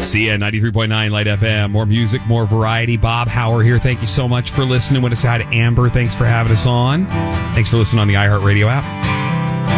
See ya, 93.9 Light FM. More music, more variety. Bob Hauer here. Thank you so much for listening. Want to say hi to Amber. Thanks for having us on. Thanks for listening on the iHeartRadio app.